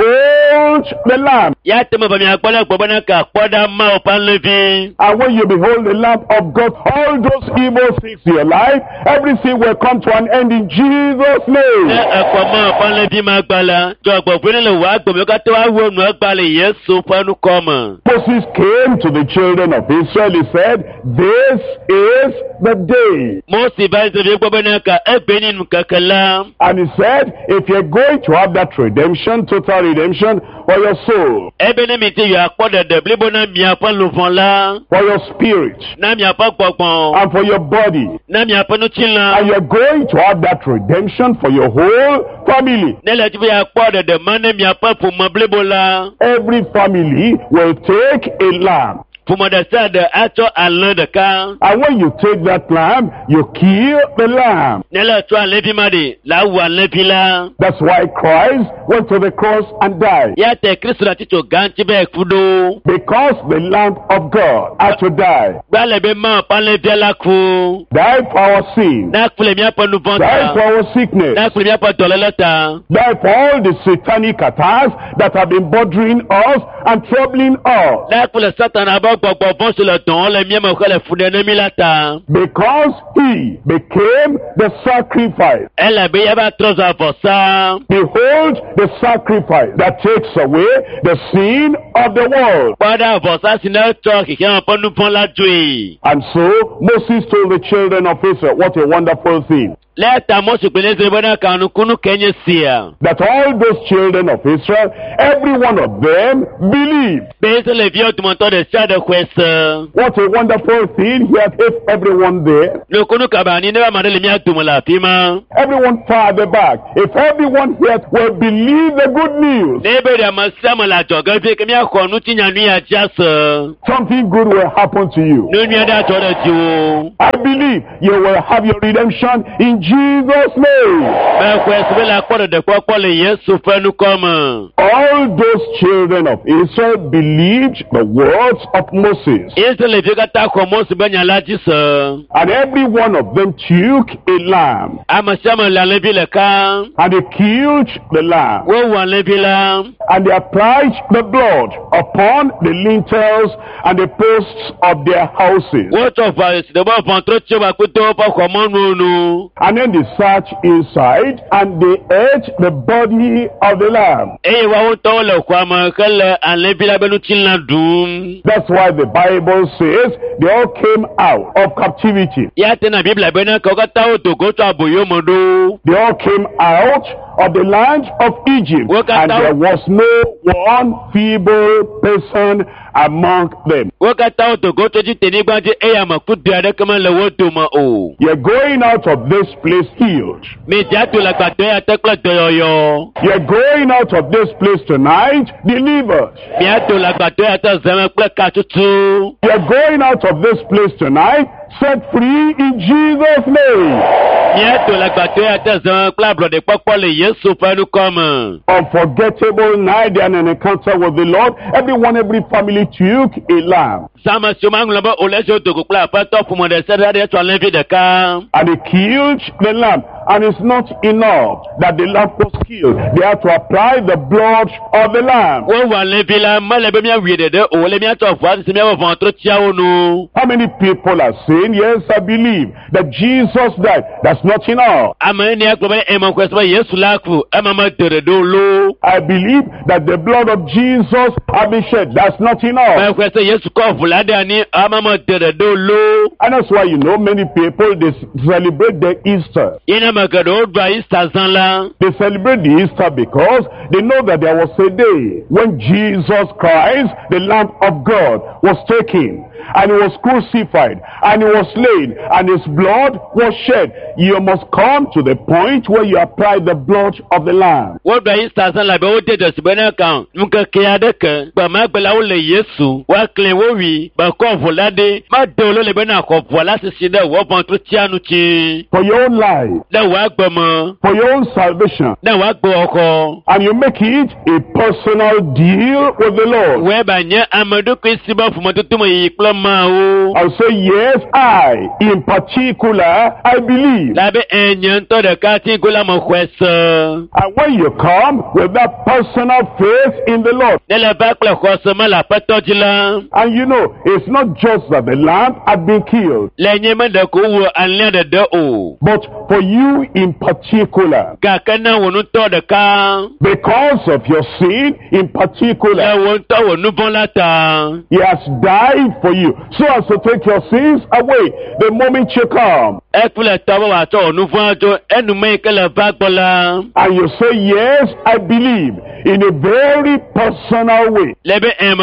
behold the Lamb. Yà tẹ́ mo bàmí àgbọ̀lá gbọ̀gbọ́n náà kà pọ́dà má ọ̀pá lẹ́fí. And when you behold the Lamb of God, all those evil things in your life, everything will come to an end in Jesus' Ṣé name. ẹ̀kọ́ má ọ̀pá lẹ́fí máa gbala? Jọgbọ fún ilé wàá gbòmí ká tó wá wo nu ẹgbàlẹ̀ Yéṣu fẹ́nu kọ́ mọ̀. Moses came to the children of Israel, he said, this is the day. Mọ́sì bá ṣe fi gbọ́gbọ́n náà kà ẹgbẹ́ nínú kẹ̀kẹ́ lá. And he said, if you're going to have that redemption, total redemption for your soul, Ẹbí ní mi ti yọ àpọ̀ dẹ̀dẹ̀ bíbó náà mi àpọ̀ lù fún la. for your spirit, Náà mi àpọ̀ gbọ̀gbọ̀n. and for your body, Náà mi àpọ̀ nùtí la. and you're going to have that redemption for your whole family. Nílẹ̀ tí fi àpọ̀ dẹ̀dẹ̀ máa ní mi àpọ̀ fún mọ́ bíbó la. Every family will take a lamb. Fumodesa de ato alin de ka. And when you take that lamb, you kill the lamb. Nele to alepi madi la wu alepi la. That's why Christ went to the cross and died. Ya te Kristo la tito ganti be kudo. Because the Lamb of God had to die. Gbale be ma panle bi la ku. Die for our sin. Na kule mi apa nu Die for vonta. our sickness. Na kule mi apa doleleta. Die for all the satanic attacks that have been bothering us and troubling us. Na kule satan aba Fọ́ gbọ̀gbọ̀ fọ́n sí le tàn le mie me le fu de ne mi la ta. Because he became the sacrifice. Elle be ya ba trɔ za vɔ sa. Behold the sacrifice that takes away the sin of the world. Kpada vɔ sa si ne tsɔ kike ma ƒe nu vɔ la dzoe. And so Moses told the children of Israel, what a wonderful thing. Le ta mo su kpele ze bena kanu kunu kenye sia. That all those children of Israel, every one of them believed. Be se le vieux tu m'entends de ça de kwese. What a wonderful thing. He had if everyone there. Le kunu kabani ne ba ma le mia tu mo la fima. Everyone far at the back. If everyone here will believe the good news. Ne be da ma sa mo la joga pe ke mia ko nu ti nya nu ya jase. Something good will happen to you. Nu nu da to de ju. I believe you will have your redemption in Jesus' name. All those children of Israel believed the words of Moses. And every one of them took a lamb. And they killed the lamb. And they applied the blood upon the lintels and the posts of their houses. And then they sat inside and they ate the body of the lamb. That's why the Bible says they all came out of captivity. They all came out of the land of Egypt, and there was no one feeble person among them. You're going out of this place healed. You're going out of this place tonight delivered. You're going out of this place tonight set free in Jesus' name. Unforgettable night and an encounter with the Lord. Everyone, every family took a lamb. And they killed the lamb. And it's not enough that the lamb was killed. They have to apply the blood of the lamb. How many people are saying, yes, I believe that Jesus died? That's not enough. I believe that the blood of Jesus has been shed. That's not enough. And that's why, you know, many people, they celebrate the Easter. They celebrate the Easter because they know that there was a day when Jesus Christ, the Lamb of God, was taken. And he was crucified, and he was slain, and his blood was shed. You must come to the point where you apply the blood of the Lamb. For your own life, for your own salvation, and you make it a personal deal with the Lord. I'll say, yes, I, in particular, I believe. And when you come with that personal faith in the Lord, and you know, it's not just that the lamb had been killed, but for you in particular, because of your sin in particular, he has died for you, so as to take your sins away the moment you come. And you say, yes, I believe, in a very personal way. I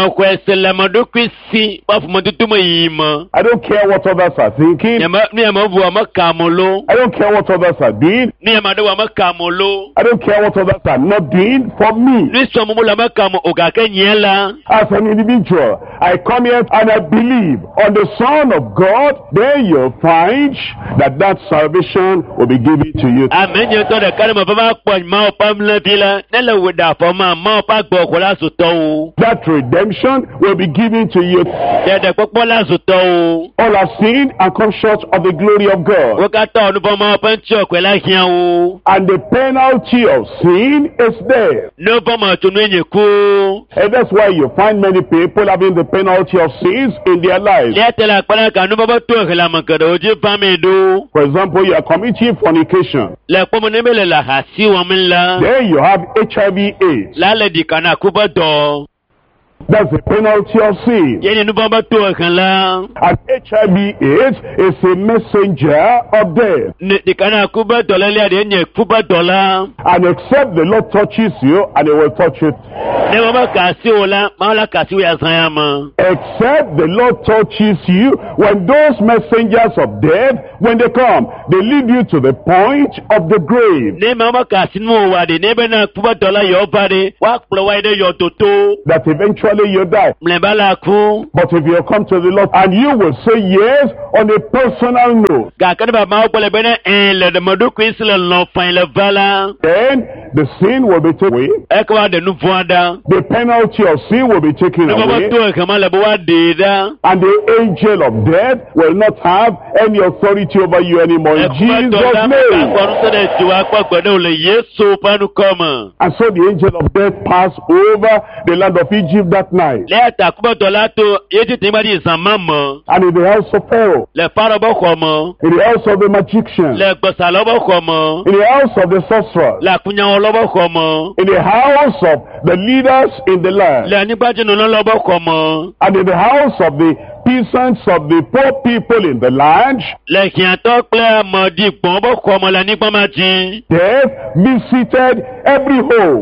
don't care what others are thinking. I don't care what others are doing. I don't care what others are not doing for me. As an individual, I come here and I believe believe on the Son of God, then you'll find that that salvation will be given to you. Amen. You told the Kalama Papa, Mao Pamela Villa, Nella with that for my Mao Paco Colasuto. That redemption will be given to you. The Popola Suto. All have sinned and come short of the glory of God. Look at all the Poma Pancho, Quelakiao. And the penalty of sin is death. No Poma to Nenu. And that's why you find many people having the penalty of sins in their lives. For example, you are committing fornication. Then you have H I V AIDS. That's the penalty of sin. And H I V AIDS is a messenger of death. And except the Lord touches you, and He will touch it. Except the Lord touches you, when those messengers of death, when they come, they lead you to the point of the grave. That eventually you die. But if you come to the Lord and you will say yes on a personal note, then the sin will be taken away. The penalty of sin will be taken away. And the angel of death will not have any authority over you anymore. In Jesus' name. And so the angel of death passed over the land of Egypt that night. And in the house of Pharaoh. In the house of the magician. In the house of the sorcerer. In the house of the leaders in the land. And in the house of the peasants of the poor people in the land. Death visited every home.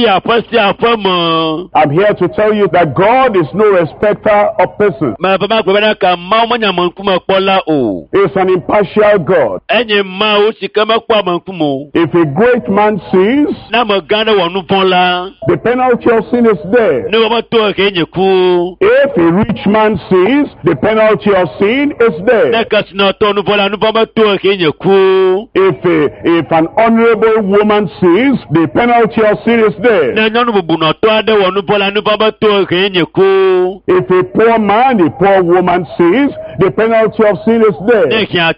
I'm here to tell you that God is no respecter of persons. He's an impartial God. If a great man sins, the penalty of sin is death. If a rich man sins, the penalty of sin is death. If a, if an honorable woman sins, the penalty of sin is death. If a poor man, a poor woman sins, the penalty of sin is death.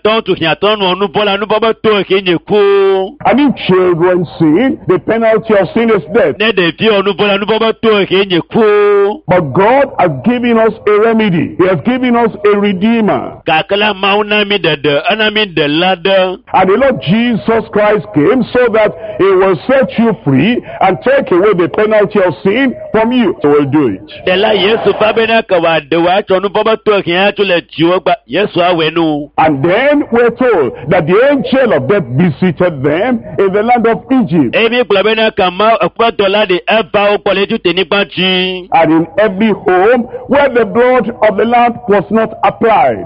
And if children sin, the penalty of sin is death. But God has given us a remedy. He has given us a redeemer. And the Lord Jesus Christ came so that He will set you free and take away the penalty of sin from you. So we'll do it. And then we're told that the angel of death visited them in the land of Egypt. And in every home where the blood of the lamb was not applied,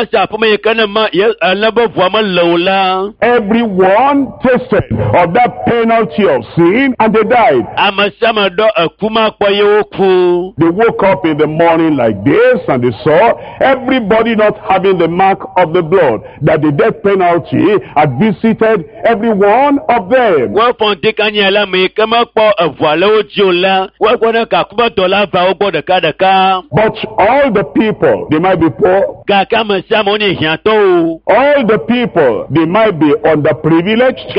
everyone tasted of that penalty of sin and they died. They woke up in the morning like this and they saw everybody not having the mark of the blood, that the death penalty had visited every one of them. But all the people, they might be poor. All the people, they might be underprivileged.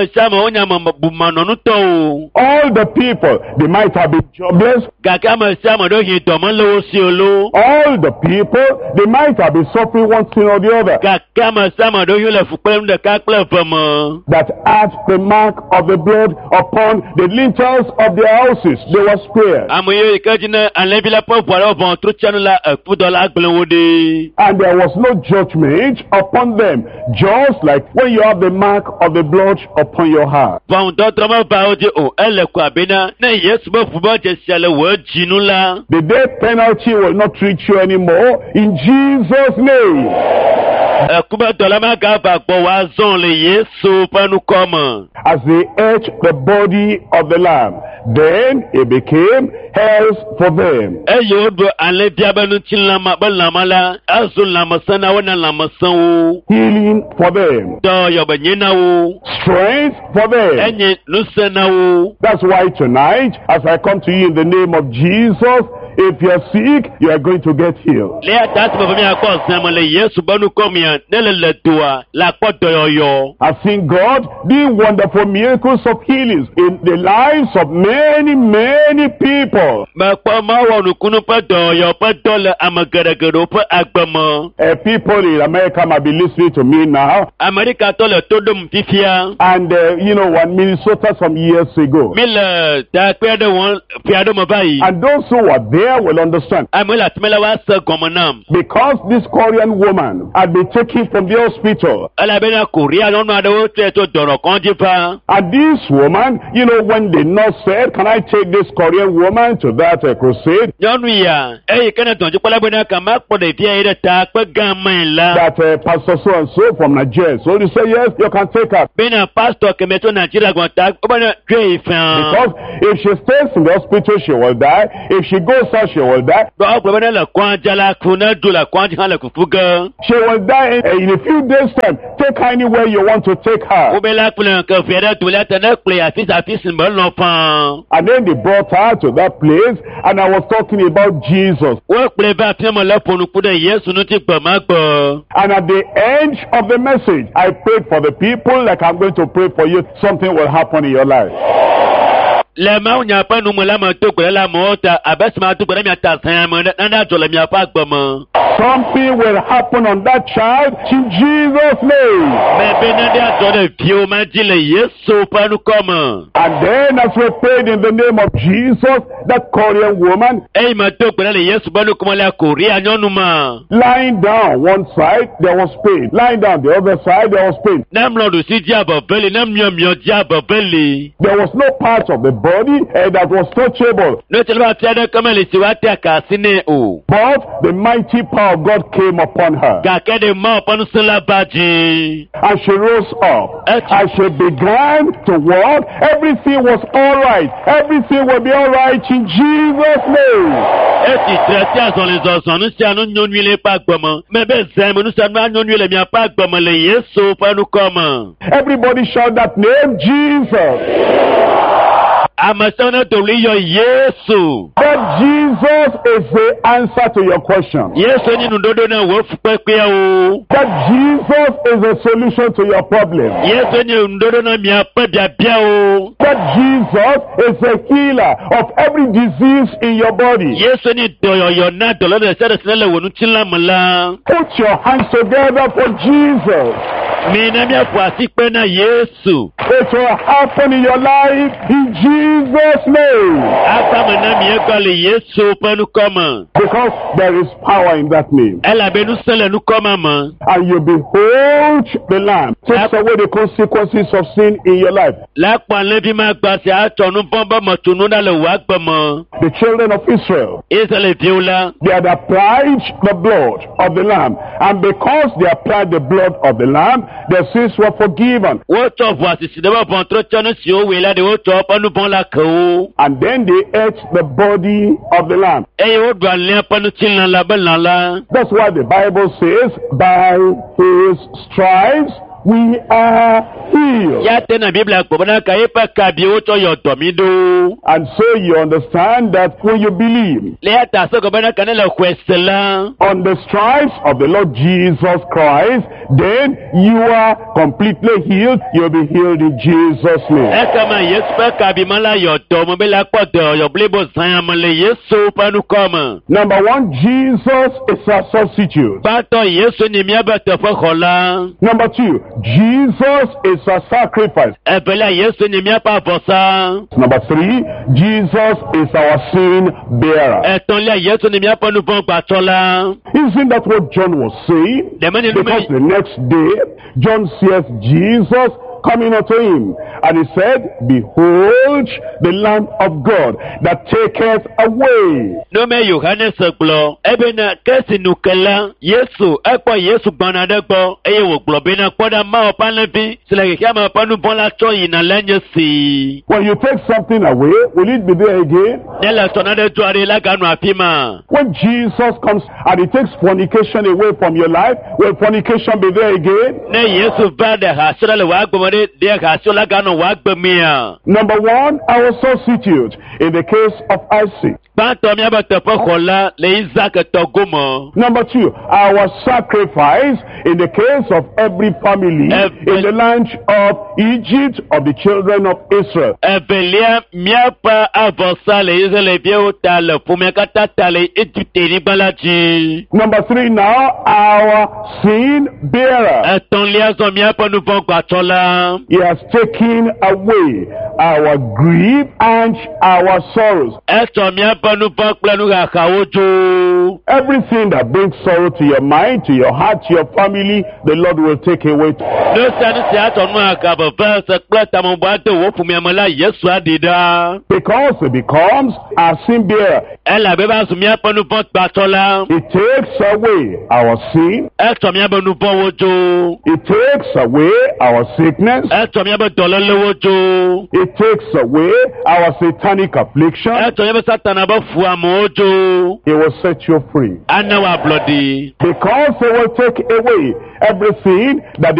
All the people, they might have been jobless. All the people, they might have been suffering one thing or the other. That at the mark of the blood upon the lintels of their houses, they were spared. And there was no judgment upon them, just like when you have the mark of the blood upon your heart. The death penalty will not treat you anymore. In Jesus' Jesus' name. Ẹ̀kúbẹ̀ tọ́lámà káfà gbọ́ wá zọ́n lè Yéṣu pẹ́nu kọ́mọ̀. As they ate the body of the lamb, then it became health for them. Ẹ yóò do alẹ́ bí abẹ́nu tí lamà bẹ́ lamà la, ẹ sùn lamọ̀sán náà wọ́n na lamọ̀sán o. Healing for them. Tọ́ yọ̀bẹ̀ yín náà o. Strength for them. Ẹ̀yin lùsẹ̀ náà o. That's why tonight, as I come to you in the name of Jesus, if you're sick, you are going to get healed. Lẹ́yà tá a ti bọ̀ fún mi àkọ́ ọ̀sán mọ̀ lè Yéṣu bọ́nu kọ́mìyàn nílẹ̀ lẹ́tọ̀ọ́ làpọ̀ dọ̀yọ̀yọ̀. I've seen God do wonderful miracles of healings in the lives of many, many people. Mẹ̀pọ̀ máa wọ̀ nùkúnú pẹ́ dọ̀yọ̀ pẹ́ dọ́lẹ̀ àmọ̀ gẹ̀rẹ́gẹ̀rẹ́ pẹ́ àgbẹ̀mọ̀. Uh, people in America might be listening to me now. Amẹ́ríkà tọ́lẹ̀ tó dùn fífíà. And, uh, you know, one Minnesota some years ago. Mi lẹ̀ tá pé ẹ̀dẹ̀ wọn fi àdọ́mọ̀ báyìí. And those who were there will understand. Àmì là tìmẹ́lẹ̀ wá sẹ́ gọ̀mọ̀ náà. Because this Korean woman had been taken from the hospital. Ẹlẹ́bẹ̀rẹ̀ Korea lọ́nà àdéhùn tẹ̀ tó dọ̀rọ̀ kan jí fa. And this woman, you know, when the nurse said, can I take this Korean woman to that uh, crusade? Nyɔnu ya, eyi kene tɔnjú kpɔlɛbɛnɛ kama kpɔ ɖevi yɛ ɖe ta kpe gãmɛ la. That uh, Pastor so and so from Nigeria. So he said, yes, you can take her. Bena pastor kɛmɛ tó Nigeria gbɔn ta, o bɛna tue yi fɛn. Because if she stays in the hospital, she will die. If she goes out, she will die. Dɔw kpɔlɛbɛnɛ le kɔn jala kun ne do le kɔn hã le fufu gɛ. She will die in, in a few days' time. Take her anywhere you want to take her. O bɛ la kplɛ ke fia ɖe toli ate ne kplɛ afi si afi si me lɔ fan. And then they brought her to that place, and I was talking about Jesus. O kplɛ bɛ afi me le ƒonuku ɖe Yesu ŋuti gbema gbɔ. And at the end of the message, I prayed for the people like I'm going to pray for you. Something will happen in your life. Le mawu nyaƒe nume la me to gbe la amewo ta abe si ma to gbe ɖe mia ta sẽa me nane adzɔ le miaƒe agbe me. Something will happen on that child in Jesus' name. Mebe nane adzɔ ɖe viwo ma dzi le Yesu ƒe nukɔme. And then as we prayed in the name of Jesus, that Korean woman, Eyi me to gbe ɖe le Yesu ƒe nukɔme le Korea nyɔnu ma. lying down one side, there was pain. Lying down the other side, there was pain. Ne mlɔ ɖusi dzi abɔve li, ne miɔmiɔ dzi abɔve li. There was no part of the body uh, that was touchable. Ne tse ba fia ɖe keme le si wa te akasi ne o. But the mighty power of God came upon her. Gake ɖe Mawu ƒe ŋusẽ la ba dzi. And she rose up. As she began to walk, everything was all right. Everything will be all right in Jesus' name. Esi tre si azɔli zɔzɔ nu sia nu nyo nyui le ƒe agbeme. Mebe zɛm nu sia nu anyo nyui le miaƒe agbeme le Yesu ƒe nukɔme. Everybody shout that name, Jesus. Ame siawo ne doli yɔ Yesu. That Jesus is the answer to your question. Yesu nye nuɖoɖo na wò fukpekpeawo. That Jesus is the solution to your problem. Yesu nye nuɖoɖo na miaƒe biabiawo. That Jesus is the healer of every disease in your body. Yesu nye dɔyɔyɔ na dɔlɔ ɖe sia ɖe si ne le wò ŋutilã me la. Put your hands together for Jesus. Mi na miaƒo asi kpe na Yesu. It will happen in your life in Jesus' name. Akpame na miegba le Yesu ƒe nukɔme. Because there is power in that name. Elabe nusẽ le nukɔme me. And you behold the Lamb. Takes away the consequences of sin in your life. La kpɔ levi ma gba si atsɔ nu vɔ̃ be metunu na le wò agbe me. The children of Israel, Israelviwo la. they had applied the blood of the Lamb. And because they applied the blood of the Lamb, their sins were forgiven. Wotsɔ ʋu asisi ɖe be ʋɔtrɔ tsɔ nu siwo wɔe la ɖe wotsɔ woƒe nu vɔ̃ la ke wo. And then they ate the body of the Lamb. Eye woɖu alẽ ƒe nutilã la be lã la. That's why the Bible says, by his stripes we are healed. Ya te na Biblia gbɔ bena ka yeƒe kabi wotsɔ yɔ dɔmi ɖo. And so you understand that when you believe Le ya ta se gɔ bena ka ne le xɔe se la. on the stripes of the Lord Jesus Christ, then you are completely healed. You'll be healed in Jesus' name. Ekema Yesu ƒe kabi me la yɔ dɔme be la kpɔ dɔyɔ blibo zã me le Yesu ƒe nukɔme. Number one, Jesus is our substitute. Gbãtɔ Yesu nye míabe teƒe xɔ la. Number two, Jesus is our sacrifice. Evelia Yesu nye míaƒe avɔsa. Number three, Jesus is our sin bearer. Etɔ̃lia Yesu nye míaƒe nu vɔ̃ gbãtɔ la. Isn't that what John was saying? Deme nye Because nume the next day, John says Jesus coming unto him. And he said, behold the Lamb of God that taketh away. No me Yohanes glo ebe na kesi nukela Yesu ekpo Yesu gbana de gbo eye wo glo be na poda ma opanlevi sile ke ma panu bon la to yin na lenye si. When you take something away, will it be there again? Nela tona de to ari la ganu apima. When Jesus comes and he takes fornication away from your life, will fornication be there again? Ne Yesu ba de ha so le wa gbo de de ha so la ganu wa gbo mi a. Number one, our substitute in the case of Isaac. Number two, our sacrifice in the case of every family in the land of Egypt of the children of Israel. Number three now, our sin bearer. He has taken away our grief and our sorrows. Everything that brings sorrow to your mind, to your heart, to your family, the Lord will take away. Because he becomes our sin bearer. It takes away our sin. It takes away our sickness. It takes away our satanic affliction. He will set you free. Because he will take away everything that